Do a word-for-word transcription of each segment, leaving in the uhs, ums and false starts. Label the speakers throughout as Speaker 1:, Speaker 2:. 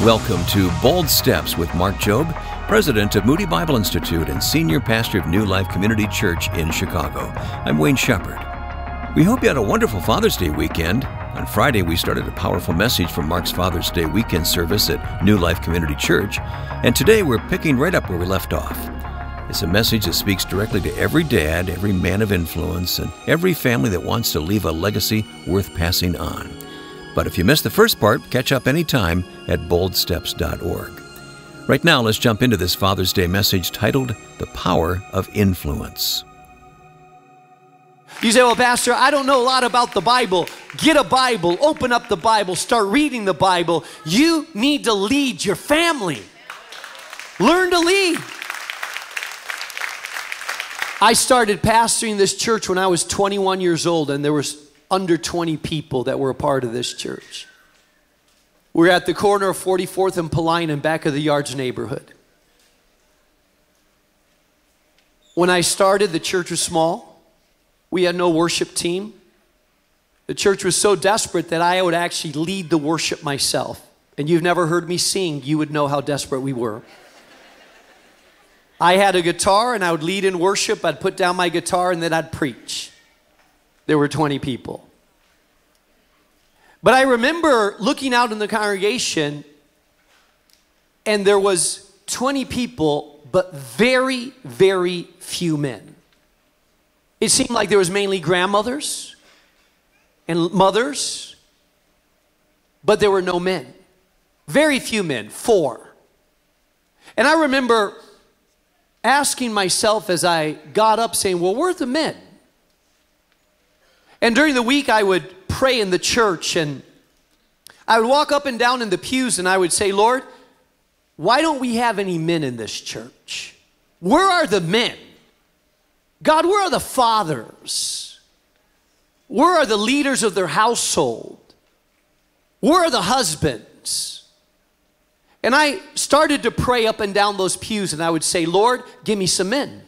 Speaker 1: Welcome to Bold Steps with Mark Jobe, President of Moody Bible Institute and Senior Pastor of New Life Community Church in Chicago. I'm Wayne Shepherd. We hope you had a wonderful Father's Day weekend. On Friday, we started a powerful message from Mark's Father's Day weekend service at New Life Community Church, and today we're picking right up where we left off. It's a message that speaks directly to every dad, every man of influence, and every family that wants to leave a legacy worth passing on. But if you missed the first part, catch up anytime at bold steps dot org. Right now, let's jump into this Father's Day message titled, The Power of Influence.
Speaker 2: You say, well, Pastor, I don't know a lot about the Bible. Get a Bible, open up the Bible, start reading the Bible. You need to lead your family. Learn to lead. I started pastoring this church when I was twenty-one years old, and there was under twenty people that were a part of this church. We're at the corner of forty-fourth and Paulina in back of the Yards neighborhood. When I started, the church was small. We had no worship team. The church was so desperate that I would actually lead the worship myself. And you've never heard me sing, you would know how desperate we were. I had a guitar and I would lead in worship. I'd put down my guitar and then I'd preach. There were twenty people. But I remember looking out in the congregation and there was twenty people, but very, very few men. It seemed like there was mainly grandmothers and mothers, but there were no men. Very few men, four. And I remember asking myself as I got up saying, well, where are the men? And during the week, I would pray in the church, and I would walk up and down in the pews, and I would say, Lord, why don't we have any men in this church? Where are the men? God, where are the fathers? Where are the leaders of their household? Where are the husbands? And I started to pray up and down those pews, and I would say, Lord, give me some men.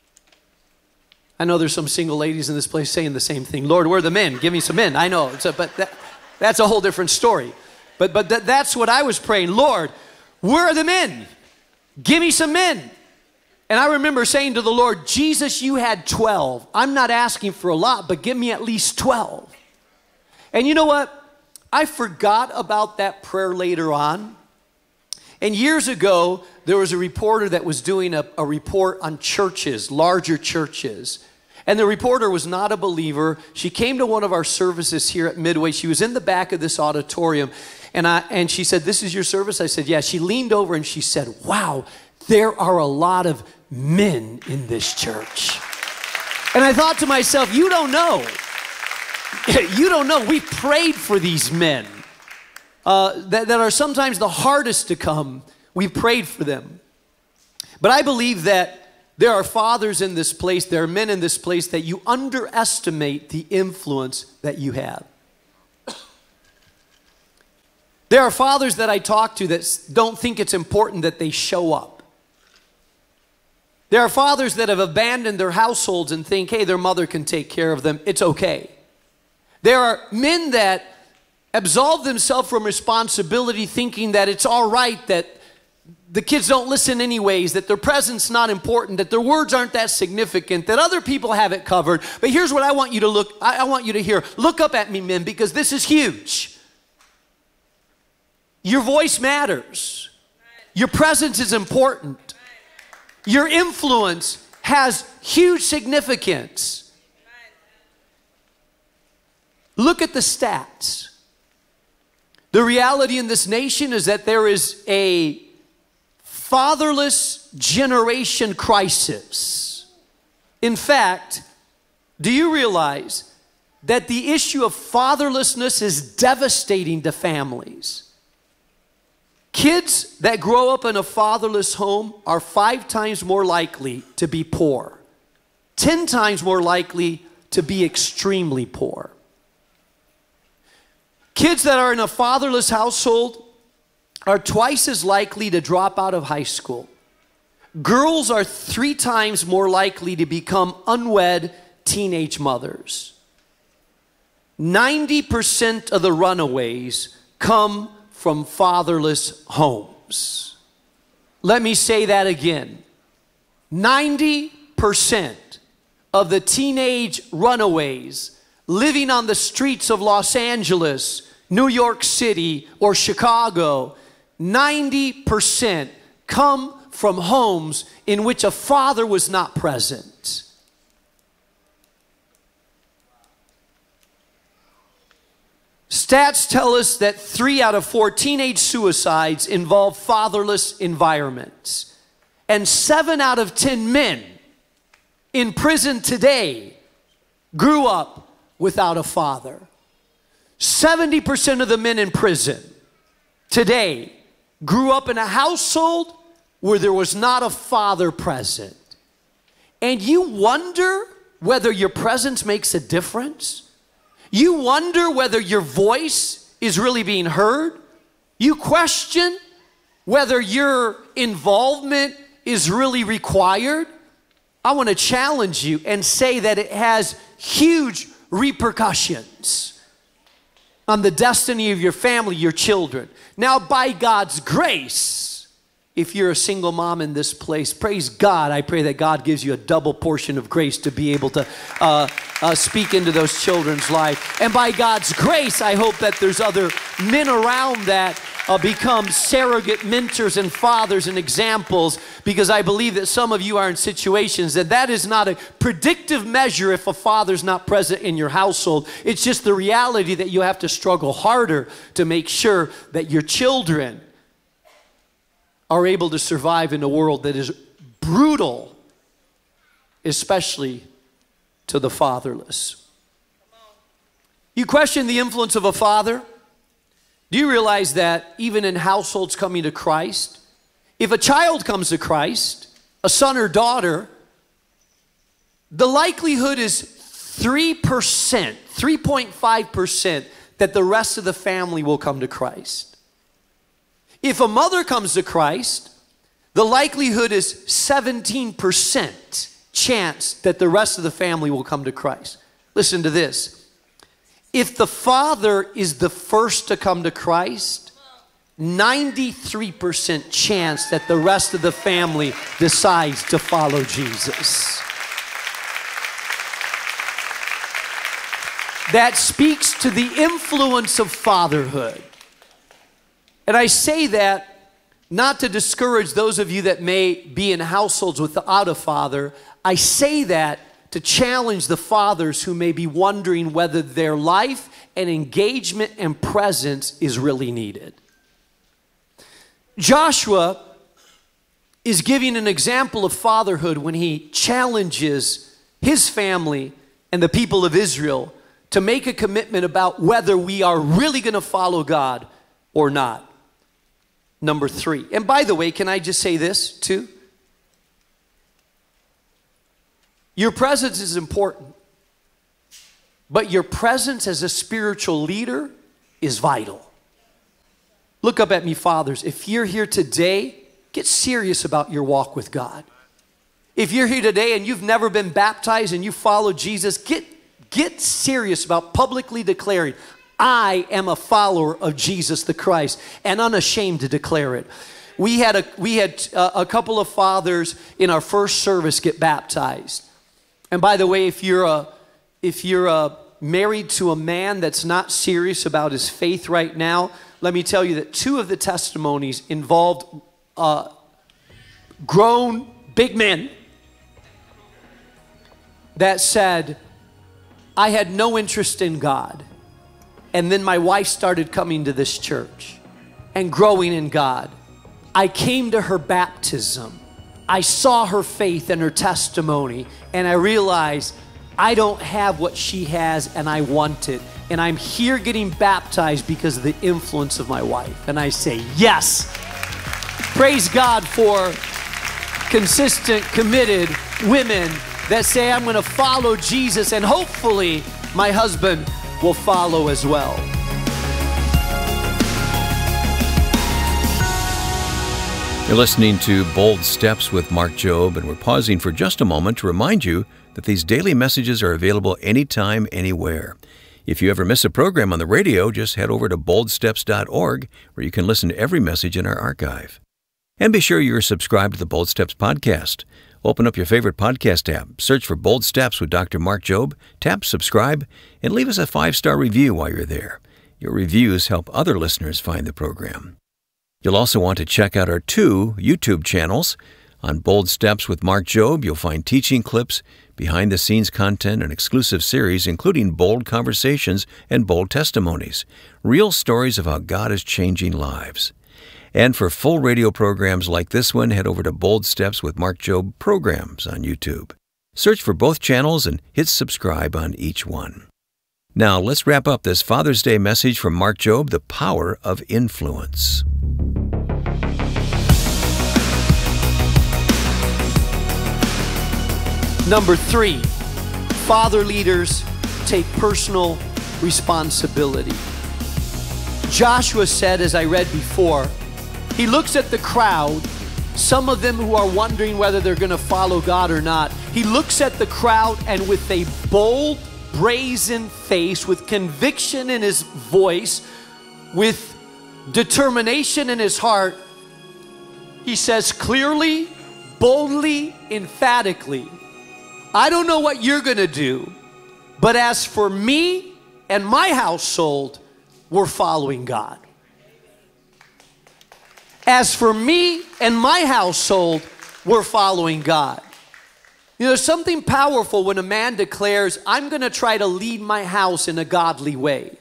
Speaker 2: I know there's some single ladies in this place saying the same thing. Lord, where are the men? Give me some men. I know, it's a, but that, that's a whole different story. But, but that, that's what I was praying. Lord, where are the men? Give me some men. And I remember saying to the Lord, Jesus, you had twelve. I'm not asking for a lot, but give me at least twelve. And you know what? I forgot about that prayer later on. And years ago, there was a reporter that was doing a, a report on churches, larger churches. And the reporter was not a believer. She came to one of our services here at Midway. She was in the back of this auditorium. And, I, and she said, this is your service? I said, yeah. She leaned over and she said, wow, there are a lot of men in this church. And I thought to myself, you don't know. You don't know. We prayed for these men. Uh, that, that are sometimes the hardest to come. We prayed for them. But I believe that there are fathers in this place, there are men in this place that you underestimate the influence that you have. There are fathers that I talk to that don't think it's important that they show up. There are fathers that have abandoned their households and think, hey, their mother can take care of them. It's okay. There are men that absolve themselves from responsibility, thinking that it's all right that the kids don't listen anyways, that their presence not important, that their words aren't that significant, that other people have it covered. But here's what I want you to look, I, I want you to hear. Look up at me, men, because this is huge. Your voice matters. Your presence is important. Your influence has huge significance. Look at the stats. The reality in this nation is that there is a fatherless generation crisis. In fact, do you realize that the issue of fatherlessness is devastating to families? Kids that grow up in a fatherless home are five times more likely to be poor, ten times more likely to be extremely poor. Kids that are in a fatherless household are twice as likely to drop out of high school. Girls are three times more likely to become unwed teenage mothers. ninety percent of the runaways come from fatherless homes. Let me say that again. ninety percent of the teenage runaways living on the streets of Los Angeles, New York City, or Chicago, ninety percent come from homes in which a father was not present. Stats tell us that three out of four teenage suicides involve fatherless environments. And seven out of ten men in prison today grew up without a father. seventy percent of the men in prison today grew up in a household where there was not a father present. And you wonder whether your presence makes a difference? You wonder whether your voice is really being heard? You question whether your involvement is really required? I want to challenge you and say that it has huge repercussions on the destiny of your family, your children. Now, by God's grace, if you're a single mom in this place, praise God. I pray that God gives you a double portion of grace to be able to uh, uh, speak into those children's life. And by God's grace, I hope that there's other men around that uh, become surrogate mentors and fathers and examples, because I believe that some of you are in situations that that is not a predictive measure if a father's not present in your household. It's just the reality that you have to struggle harder to make sure that your children are able to survive in a world that is brutal, especially to the fatherless. You question the influence of a father? Do you realize that even in households coming to Christ, if a child comes to Christ, a son or daughter, the likelihood is three percent, three point five percent that the rest of the family will come to Christ. If a mother comes to Christ, the likelihood is seventeen percent chance that the rest of the family will come to Christ. Listen to this. If the father is the first to come to Christ, ninety-three percent chance that the rest of the family decides to follow Jesus. That speaks to the influence of fatherhood. And I say that not to discourage those of you that may be in households without a father. I say that to challenge the fathers who may be wondering whether their life and engagement and presence is really needed. Joshua is giving an example of fatherhood when he challenges his family and the people of Israel to make a commitment about whether we are really going to follow God or not. Number three. And by the way, can I just say this too? Your presence is important, but your presence as a spiritual leader is vital. Look up at me, fathers. If you're here today, get serious about your walk with God. If you're here today and you've never been baptized and you follow Jesus, get, get serious about publicly declaring, I am a follower of Jesus the Christ, and unashamed to declare it. We had a, we had a, a couple of fathers in our first service get baptized. And by the way, if you're, a, if you're a married to a man that's not serious about his faith right now, let me tell you that two of the testimonies involved uh, grown big men that said, I had no interest in God. And then my wife started coming to this church and growing in God. I came to her baptism. I saw her faith and her testimony, and I realized I don't have what she has and I want it. And I'm here getting baptized because of the influence of my wife. And I say, yes. Praise God for consistent, committed women that say, I'm going to follow Jesus, and hopefully my husband will follow as well.
Speaker 1: You're listening to Bold Steps with Mark Jobe, and we're pausing for just a moment to remind you that these daily messages are available anytime, anywhere. If you ever miss a program on the radio, just head over to bold steps dot org, where you can listen to every message in our archive. And be sure you're subscribed to the Bold Steps podcast. Open up your favorite podcast app, search for Bold Steps with Doctor Mark Jobe, tap subscribe, and leave us a five-star review while you're there. Your reviews help other listeners find the program. You'll also want to check out our two YouTube channels. On Bold Steps with Mark Jobe, you'll find teaching clips, behind-the-scenes content, and exclusive series, including bold conversations and bold testimonies, real stories of how God is changing lives. And for full radio programs like this one, head over to Bold Steps with Mark Jobe programs on YouTube. Search for both channels and hit subscribe on each one. Now, let's wrap up this Father's Day message from Mark Jobe, The Power of Influence.
Speaker 2: Number three, father leaders take personal responsibility. Joshua said, as I read before, he looks at the crowd, some of them who are wondering whether they're going to follow God or not. He looks at the crowd and with a bold, brazen face, with conviction in his voice, with determination in his heart, he says clearly, boldly, emphatically, I don't know what you're going to do, but as for me and my household, we're following God. As for me and my household, we're following God. You know, there's something powerful when a man declares, I'm going to try to lead my house in a godly way.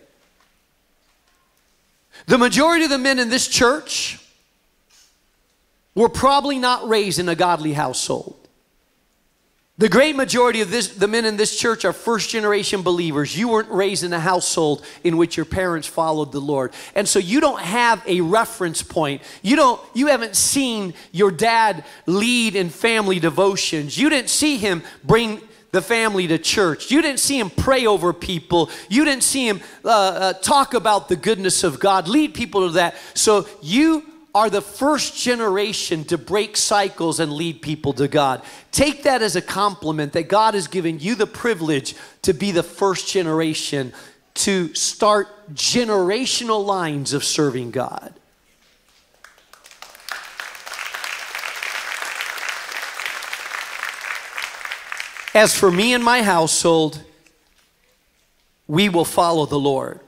Speaker 2: The majority of the men in this church were probably not raised in a godly household. The great majority of this, the men in this church are first-generation believers. You weren't raised in a household in which your parents followed the Lord. And so you don't have a reference point. You don't, you haven't seen your dad lead in family devotions. You didn't see him bring the family to church. You didn't see him pray over people. You didn't see him uh, uh, talk about the goodness of God, lead people to that. So you are the first generation to break cycles and lead people to God. Take that as a compliment that God has given you the privilege to be the first generation to start generational lines of serving God. As for me and my household, we will follow the Lord.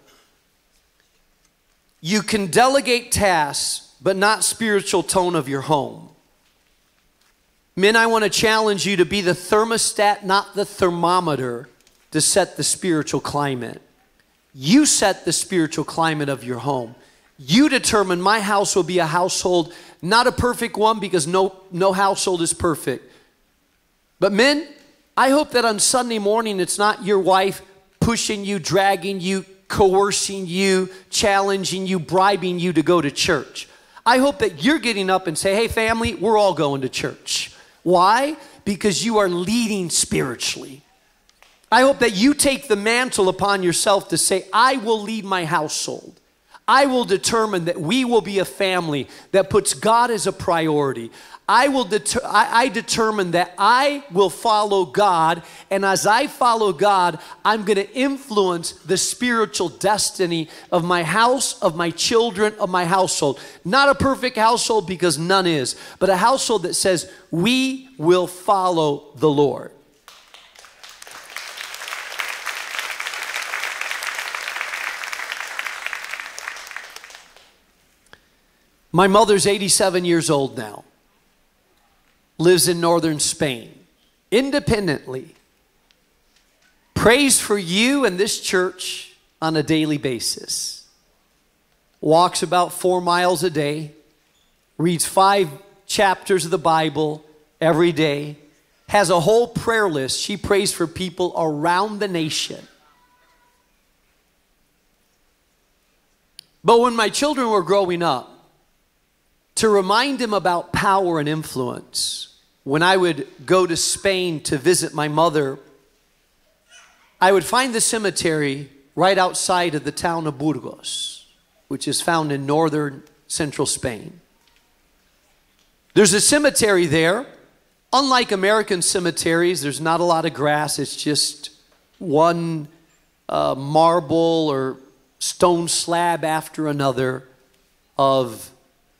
Speaker 2: You can delegate tasks, but not spiritual tone of your home. Men, I want to challenge you to be the thermostat, not the thermometer, to set the spiritual climate. You set the spiritual climate of your home. You determine my house will be a household, not a perfect one, because no, no household is perfect. But men, I hope that on Sunday morning it's not your wife pushing you, dragging you, coercing you, challenging you, bribing you to go to church. I hope that you're getting up and say, hey family, we're all going to church. Why? Because you are leading spiritually. I hope that you take the mantle upon yourself to say, I will lead my household. I will determine that we will be a family that puts God as a priority. I will deter I, I determine that I will follow God, and as I follow God, I'm going to influence the spiritual destiny of my house, of my children, of my household. Not a perfect household, because none is, but a household that says, we will follow the Lord. My mother's eighty-seven years old now. Lives in northern Spain, independently, prays for you and this church on a daily basis, walks about four miles a day, reads five chapters of the Bible every day, has a whole prayer list. She prays for people around the nation. But when my children were growing up, to remind them about power and influence, when I would go to Spain to visit my mother, I would find the cemetery right outside of the town of Burgos, which is found in northern central Spain. There's a cemetery there. Unlike American cemeteries, there's not a lot of grass. It's just one uh, marble or stone slab after another of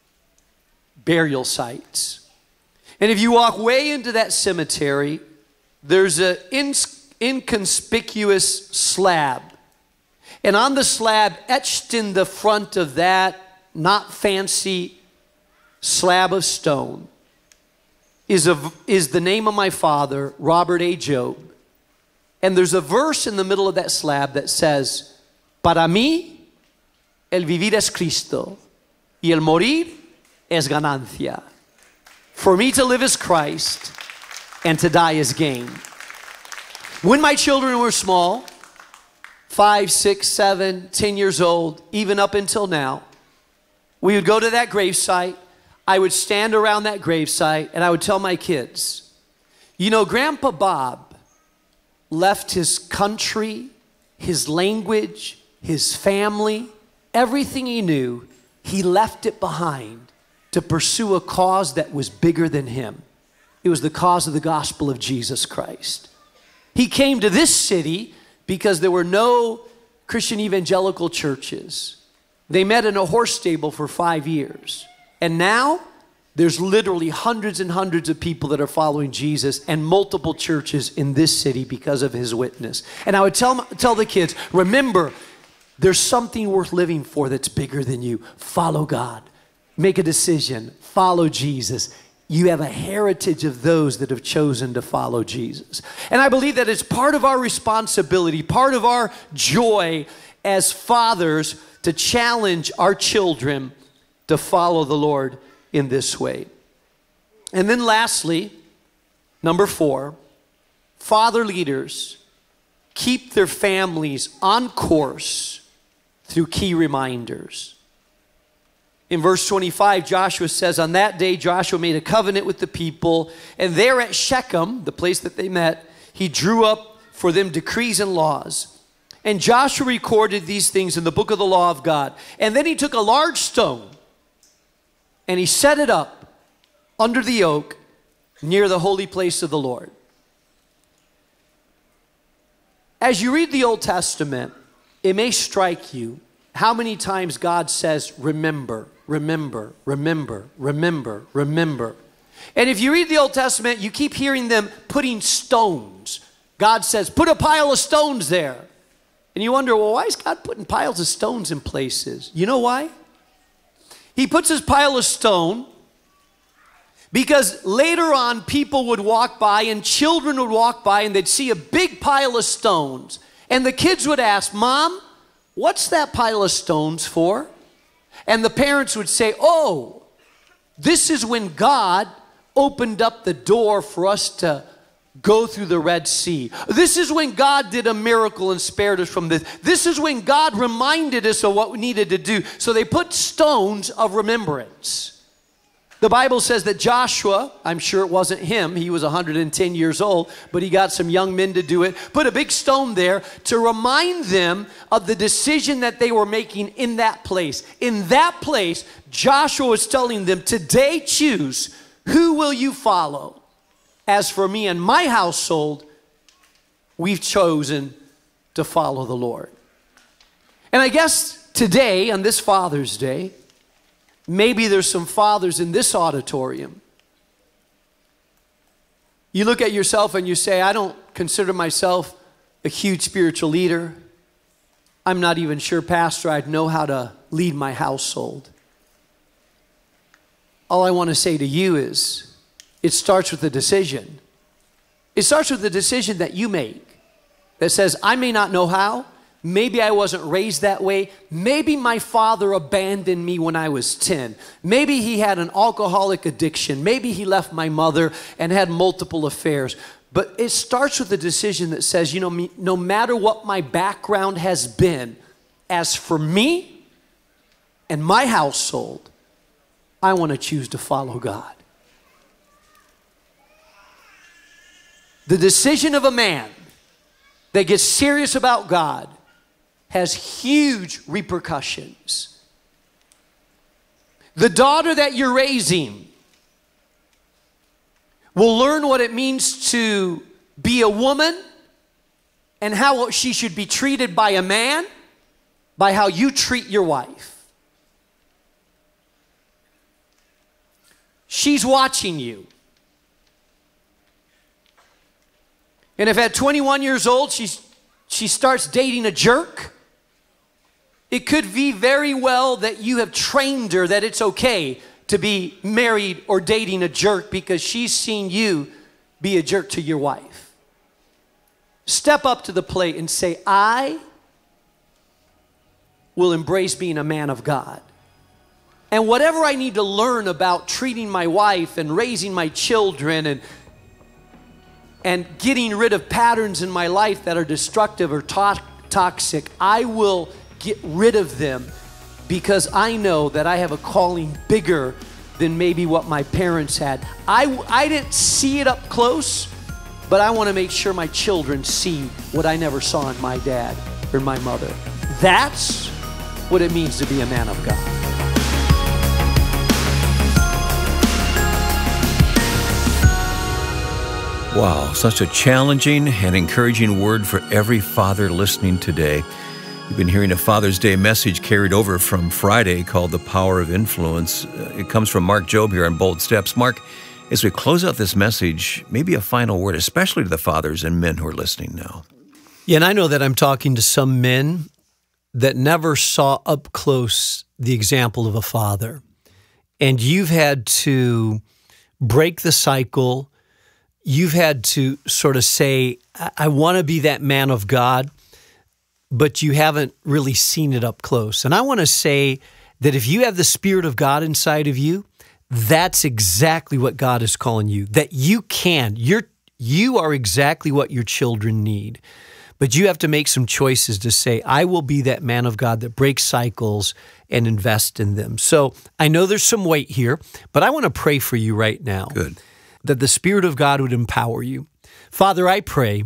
Speaker 2: burial sites. And if you walk way into that cemetery, there's an ins- inconspicuous slab. And on the slab, etched in the front of that not fancy slab of stone, is, a, is the name of my father, Robert A. Jobe. And there's a verse in the middle of that slab that says, "Para mí, el vivir es Cristo, y el morir es ganancia." For me to live is Christ, and to die is gain. When my children were small, five, six, seven, ten years old, even up until now, we would go to that gravesite. I would stand around that gravesite and I would tell my kids, you know, Grandpa Bob left his country, his language, his family, everything he knew, he left it behind to pursue a cause that was bigger than him. It was the cause of the gospel of Jesus Christ. He came to this city because there were no Christian evangelical churches. They met in a horse stable for five years. And now, there's literally hundreds and hundreds of people that are following Jesus and multiple churches in this city because of his witness. And I would tell, tell the kids, remember, there's something worth living for that's bigger than you. Follow God. Make a decision. Follow Jesus. You have a heritage of those that have chosen to follow Jesus. And I believe that it's part of our responsibility, part of our joy as fathers to challenge our children to follow the Lord in this way. And then lastly, number four, father leaders keep their families on course through key reminders. In verse twenty-five, Joshua says, on that day, Joshua made a covenant with the people, and there at Shechem, the place that they met, he drew up for them decrees and laws. And Joshua recorded these things in the book of the law of God. And then he took a large stone, and he set it up under the oak near the holy place of the Lord. As you read the Old Testament, it may strike you how many times God says, remember, remember, remember, remember, remember. And if you read the Old Testament, you keep hearing them putting stones. God says, put a pile of stones there. And you wonder, well, why is God putting piles of stones in places? You know why? He puts his pile of stone because later on people would walk by and children would walk by and they'd see a big pile of stones. And the kids would ask, Mom, what's that pile of stones for? And the parents would say, oh, this is when God opened up the door for us to go through the Red Sea. This is when God did a miracle and spared us from this. This is when God reminded us of what we needed to do. So they put stones of remembrance. The Bible says that Joshua, I'm sure it wasn't him, he was one hundred ten years old, but he got some young men to do it, put a big stone there to remind them of the decision that they were making in that place. In that place, Joshua was telling them, today choose, who will you follow? As for me and my household, we've chosen to follow the Lord. And I guess today, on this Father's Day, maybe there's some fathers in this auditorium. You look at yourself and you say, I don't consider myself a huge spiritual leader. I'm not even sure, Pastor, I'd know how to lead my household. All I want to say to you is, it starts with a decision. It starts with the decision that you make that says, I may not know how. Maybe I wasn't raised that way. Maybe my father abandoned me when I was ten. Maybe he had an alcoholic addiction. Maybe he left my mother and had multiple affairs. But it starts with a decision that says, you know, me, no matter what my background has been, as for me and my household, I want to choose to follow God. The decision of a man that gets serious about God has huge repercussions. The daughter that you're raising will learn what it means to be a woman and how she should be treated by a man by how you treat your wife. She's watching you. And if at twenty-one years old she's, she starts dating a jerk, it could be very well that you have trained her that it's okay to be married or dating a jerk because she's seen you be a jerk to your wife. Step up to the plate and say, I will embrace being a man of God. And whatever I need to learn about treating my wife and raising my children and, and getting rid of patterns in my life that are destructive or to- toxic, I will get rid of them because I know that I have a calling bigger than maybe what my parents had. I, I didn't see it up close, but I want to make sure my children see what I never saw in my dad or my mother. That's what it means to be a man of God.
Speaker 1: Wow, such a challenging and encouraging word for every father listening today. You've been hearing a Father's Day message carried over from Friday called The Power of Influence. It comes from Mark Jobe here on Bold Steps. Mark, as we close out this message, maybe a final word, especially to the fathers and men who are listening now.
Speaker 2: Yeah, and I know that I'm talking to some men that never saw up close the example of a father. And you've had to break the cycle. You've had to sort of say, I, I want to be that man of God, but you haven't really seen it up close. And I want to say that if you have the Spirit of God inside of you, that's exactly what God is calling you, that you can. You're, you are exactly what your children need. But you have to make some choices to say, I will be that man of God that breaks cycles and invest in them. So I know there's some weight here, but I want to pray for you right now.
Speaker 1: Good.
Speaker 2: That the Spirit of God would empower you. Father, I pray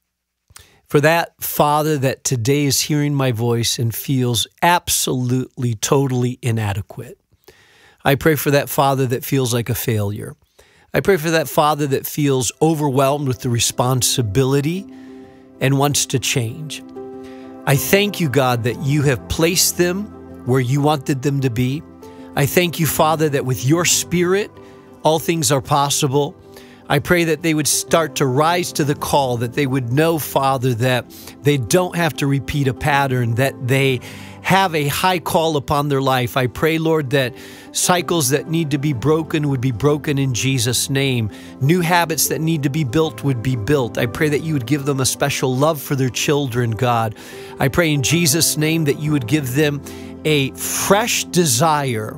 Speaker 2: for that father that today is hearing my voice and feels absolutely, totally inadequate. I pray for that father that feels like a failure. I pray for that father that feels overwhelmed with the responsibility and wants to change. I thank you, God, that you have placed them where you wanted them to be. I thank you, Father, that with your Spirit, all things are possible. I pray that they would start to rise to the call, that they would know, Father, that they don't have to repeat a pattern, that they have a high call upon their life. I pray, Lord, that cycles that need to be broken would be broken in Jesus' name. New habits that need to be built would be built. I pray that you would give them a special love for their children, God. I pray in Jesus' name that you would give them a fresh desire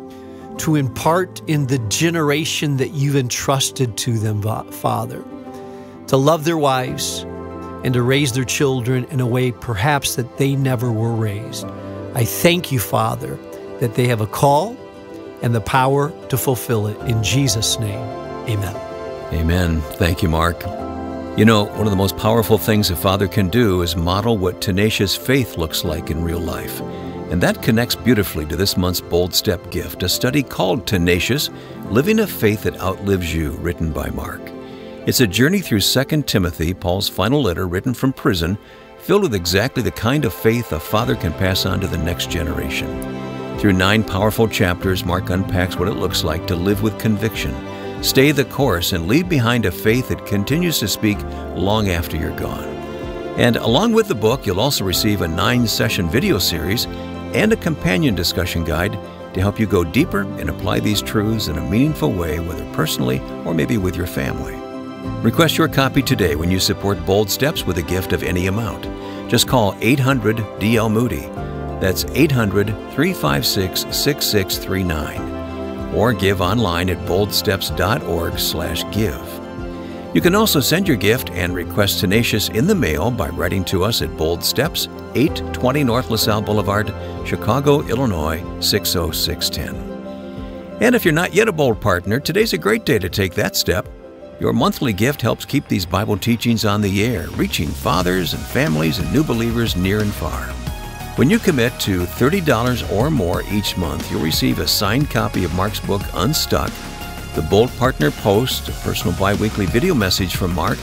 Speaker 2: to impart in the generation that you've entrusted to them, Father, to love their wives and to raise their children in a way perhaps that they never were raised. I thank you, Father, that they have a call and the power to fulfill it. In Jesus' name, amen.
Speaker 1: Amen. Thank you, Mark. You know, one of the most powerful things a father can do is model what tenacious faith looks like in real life. And that connects beautifully to this month's Bold Step gift, a study called Tenacious, Living a Faith That Outlives You, written by Mark. It's a journey through Second Timothy, Paul's final letter written from prison, filled with exactly the kind of faith a father can pass on to the next generation. Through nine powerful chapters, Mark unpacks what it looks like to live with conviction, stay the course, and leave behind a faith that continues to speak long after you're gone. And along with the book, you'll also receive a nine-session video series and a companion discussion guide to help you go deeper and apply these truths in a meaningful way, whether personally or maybe with your family. Request your copy today when you support Bold Steps with a gift of any amount. Just call eight hundred D L Moody. That's eight hundred, three five six, six six three nine. Or give online at boldsteps.org slash give. You can also send your gift and request Tenacious in the mail by writing to us at Bold Steps, eight twenty North LaSalle Boulevard, Chicago, Illinois, six oh six one oh. And if you're not yet a Bold partner, today's a great day to take that step. Your monthly gift helps keep these Bible teachings on the air, reaching fathers and families and new believers near and far. When you commit to thirty dollars or more each month, you'll receive a signed copy of Mark's book, Unstuck, the Bold Partner Post, a personal bi-weekly video message from Mark,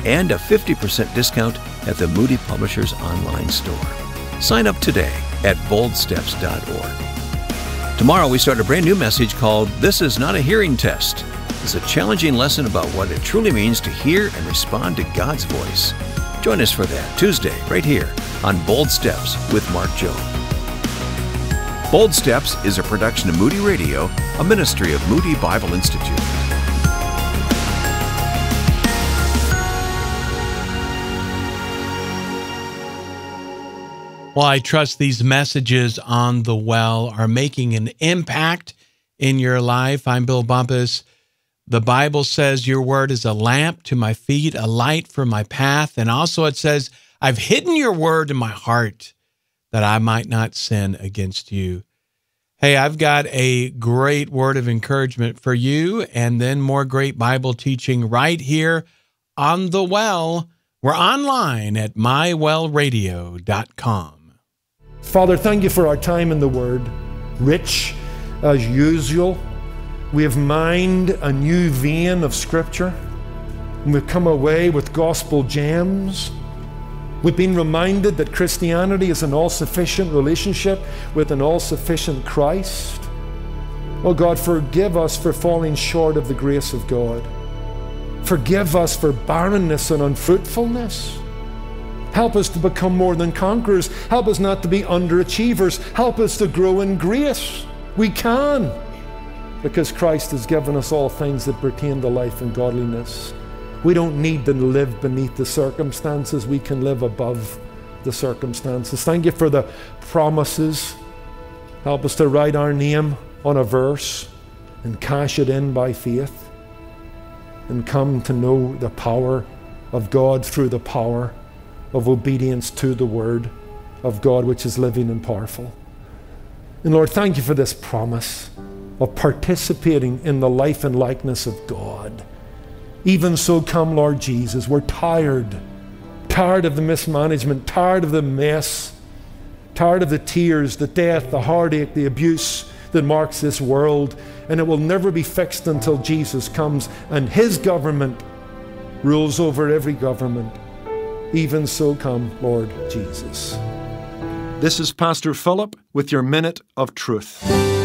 Speaker 1: and a fifty percent discount at the Moody Publishers online store. Sign up today at bold steps dot org. Tomorrow we start a brand new message called This Is Not a Hearing Test. It's a challenging lesson about what it truly means to hear and respond to God's voice. Join us for that Tuesday right here on Bold Steps with Mark Jobe. Bold Steps is a production of Moody Radio, a ministry of Moody Bible Institute.
Speaker 3: Well, I trust these messages on the well are making an impact in your life. I'm Bill Bumpus. The Bible says your word is a lamp to my feet, a light for my path. And also it says, I've hidden your word in my heart that I might not sin against you. Hey, I've got a great word of encouragement for you and then more great Bible teaching right here on The Well. We're online at my well radio dot com.
Speaker 4: Father, thank you for our time in the Word. Rich as usual. We have mined a new vein of Scripture. And we've come away with gospel gems. We've been reminded that Christianity is an all-sufficient relationship with an all-sufficient Christ. Oh God, forgive us for falling short of the grace of God. Forgive us for barrenness and unfruitfulness. Help us to become more than conquerors. Help us not to be underachievers. Help us to grow in grace. We can, because Christ has given us all things that pertain to life and godliness. We don't need to live beneath the circumstances. We can live above the circumstances. Thank you for the promises. Help us to write our name on a verse and cash it in by faith and come to know the power of God through the power of obedience to the Word of God, which is living and powerful. And Lord, thank you for this promise of participating in the life and likeness of God. Even so, come, Lord Jesus. We're tired, tired of the mismanagement, tired of the mess, tired of the tears, the death, the heartache, the abuse that marks this world. And it will never be fixed until Jesus comes and His government rules over every government. Even so, come, Lord Jesus.
Speaker 5: This is Pastor Philip with your Minute of Truth.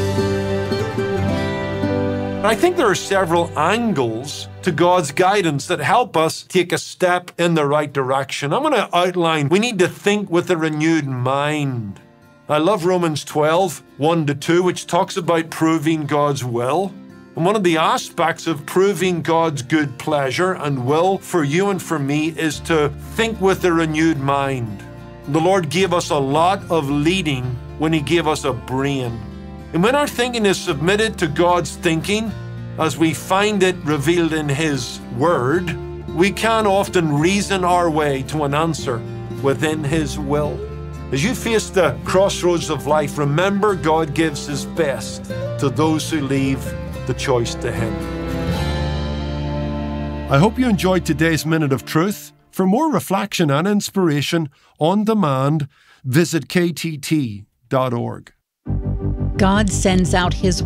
Speaker 5: I think there are several angles to God's guidance that help us take a step in the right direction. I'm going to outline, we need to think with a renewed mind. I love Romans twelve, one to two, which talks about proving God's will. And one of the aspects of proving God's good pleasure and will for you and for me is to think with a renewed mind. The Lord gave us a lot of leading when He gave us a brain. And when our thinking is submitted to God's thinking, as we find it revealed in His Word, we can often reason our way to an answer within His will. As you face the crossroads of life, remember God gives His best to those who leave the choice to Him.
Speaker 6: I hope you enjoyed today's Minute of Truth. For more reflection and inspiration on demand, visit k t t dot org.
Speaker 7: God sends out His